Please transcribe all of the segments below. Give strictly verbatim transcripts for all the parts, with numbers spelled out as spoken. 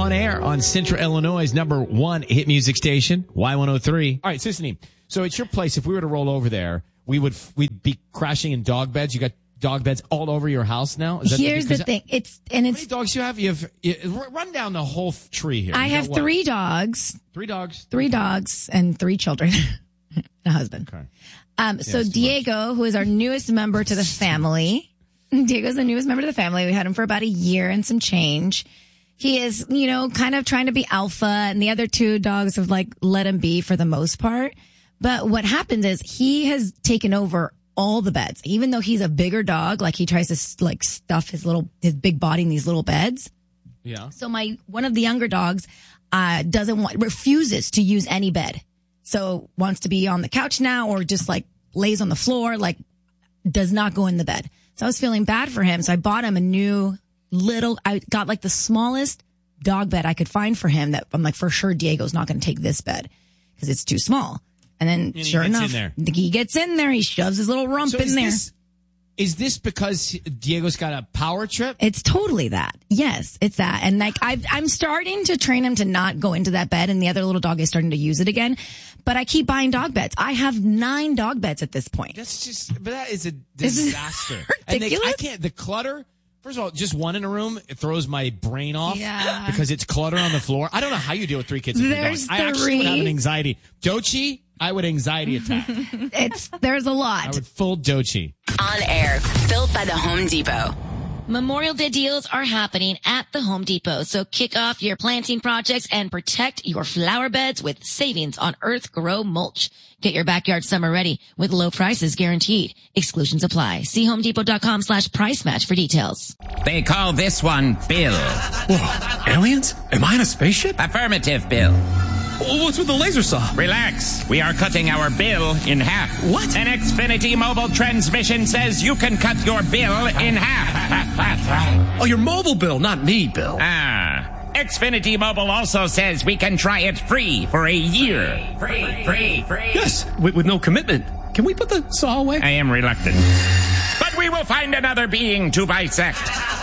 on air on Central Illinois' number one hit music station, Y one oh three. All right, Sissany. So it's your place. If we were to roll over there, we would we'd be crashing in dog beds. You got dog beds all over your house now? Is that Here's the, the thing. It's and How it's many dogs you have? You have you, run down the whole tree here. I You have got what? three dogs. Three dogs. Three dogs and three children. A husband. Okay. Um, so Yeah, it's too Diego, who is our newest member to the family, Diego's the newest member to the family. We had him for about a year and some change. He is, you know, kind of trying to be alpha, and the other two dogs have like let him be for the most part. But what happens is he has taken over all the beds, even though he's a bigger dog. Like he tries to like stuff his little, his big body in these little beds. Yeah. So my, one of the younger dogs, uh, doesn't want, refuses to use any bed. So wants to be on the couch now or just like lays on the floor, like does not go in the bed. So I was feeling bad for him. So I bought him a new little, I got like the smallest dog bed I could find for him that I'm like, for sure, Diego's not going to take this bed because it's too small. And then And sure he gets enough, in there. he gets in there. He shoves his little rump So in is there. this, is this because Diego's got a power trip? It's totally that. Yes, it's that. And like I've, I'm starting to train him to not go into that bed, and the other little dog is starting to use it again. But I keep buying dog beds. I have nine dog beds at this point. That's just, but that is a Isn't it disaster. And they, I ridiculous? can't, the clutter, first of all, just one in a room, it throws my brain off. Yeah. Because it's clutter on the floor. I don't know how you deal with three kids and three There's dogs. I actually would have three. an anxiety. Dochi, I would anxiety attack. It's, there's a I lot. would full Dochi. On air, built by the Home Depot. Memorial Day deals are happening at the Home Depot, so kick off your planting projects and protect your flower beds with savings on Earth Grow mulch. Get your backyard summer ready with low prices guaranteed. Exclusions apply. See homedepot.com slash price match for details. They call this one Bill. Whoa, aliens? Am I in a spaceship? Affirmative, Bill. What's with the laser saw? Relax. We are cutting our bill in half. What? An Xfinity mobile transmission says you can cut your bill in half. Oh, your mobile bill, not me, Bill. Ah. Xfinity Mobile also says we can try it free for a year. Free, free, free. Yes, with, with no commitment. Can we put the saw away? I am reluctant. But we will find another being to bisect.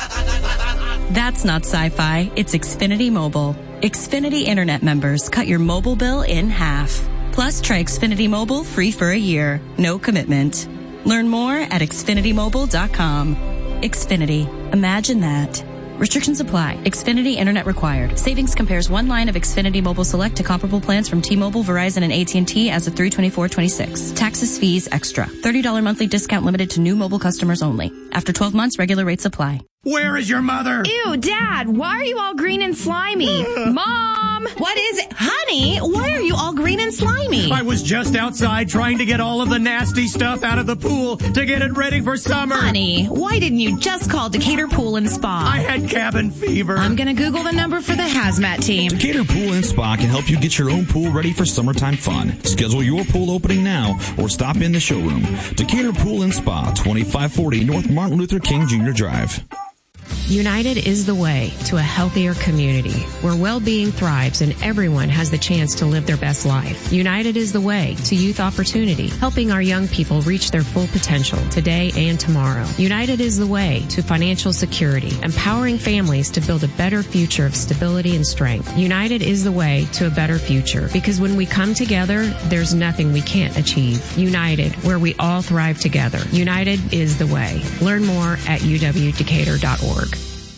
That's not sci-fi. It's Xfinity Mobile. Xfinity Internet members cut your mobile bill in half. Plus, try Xfinity Mobile free for a year. No commitment. Learn more at xfinity mobile dot com. Xfinity. Imagine that. Restrictions apply. Xfinity Internet required. Savings compares one line of Xfinity Mobile Select to comparable plans from T-Mobile, Verizon, and A T and T as of three twenty-four twenty-six. Taxes, fees, extra. thirty dollars monthly discount limited to new mobile customers only. After twelve months, regular rates apply. Where is your mother? Ew, Dad, why are you all green and slimy? Mom! What is it? Honey, why are you all green and slimy? I was just outside trying to get all of the nasty stuff out of the pool to get it ready for summer. Honey, why didn't you just call Decatur Pool and Spa? I had cabin fever. I'm gonna Google the number for the hazmat team. Decatur Pool and Spa can help you get your own pool ready for summertime fun. Schedule your pool opening now or stop in the showroom. Decatur Pool and Spa, twenty-five forty North Martin Luther King Junior Drive. United is the way to a healthier community where well-being thrives and everyone has the chance to live their best life. United is the way to youth opportunity, helping our young people reach their full potential today and tomorrow. United is the way to financial security, empowering families to build a better future of stability and strength. United is the way to a better future because when we come together, there's nothing we can't achieve. United, where we all thrive together. United is the way. Learn more at u w decatur dot org.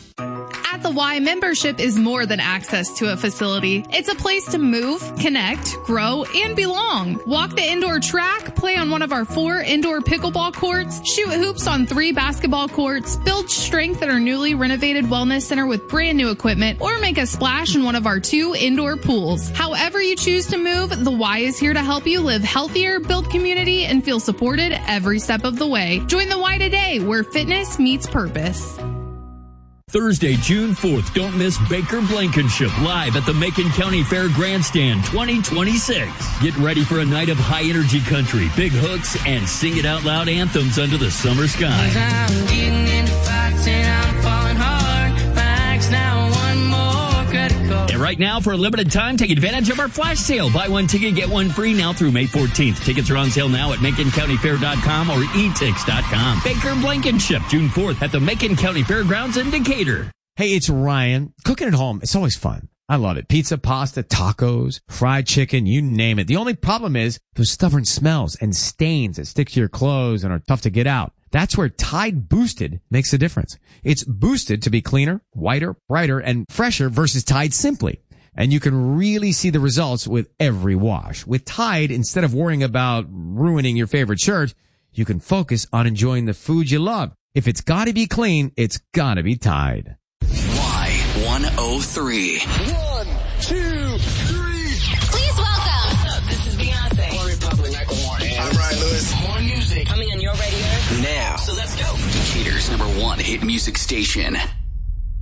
At the Y, membership is more than access to a facility. It's a place to move, connect, grow, and belong. Walk the indoor track, play on one of our four indoor pickleball courts, shoot hoops on three basketball courts, build strength at our newly renovated wellness center with brand new equipment, or make a splash in one of our two indoor pools. However you choose to move, the Y is here to help you live healthier, build community, and feel supported every step of the way. Join the Y today, where fitness meets purpose. Thursday, June fourth, don't miss Baker Blankenship live at the Macon County Fair Grandstand twenty twenty-six. Get ready for a night of high-energy country, big hooks, and sing it out loud anthems under the summer sky. I'm getting into fights and I'm falling hard. Max now one more credit card. And right now, for a limited time, take advantage of our flash sale. Buy one ticket, get one free now through May fourteenth. Tickets are on sale now at macon county fair dot com or e tix dot com. Baker Blankenship, June fourth at the Macon County Fairgrounds in Decatur. Hey, it's Ryan. Cooking at home, it's always fun. I love it. Pizza, pasta, tacos, fried chicken, you name it. The only problem is those stubborn smells and stains that stick to your clothes and are tough to get out. That's where Tide Boosted makes a difference. It's boosted to be cleaner, whiter, brighter, and fresher versus Tide Simply. And you can really see the results with every wash. With Tide, instead of worrying about ruining your favorite shirt, you can focus on enjoying the food you love. If it's gotta be clean, it's gotta be Tide. Y one oh three. One, two, three. Please welcome. What's up? This is Beyonce. One Republic, Michael Moore. And I'm Ryan Lewis. More music coming on your radio Now. So let's go. Decatur's number one hit music station.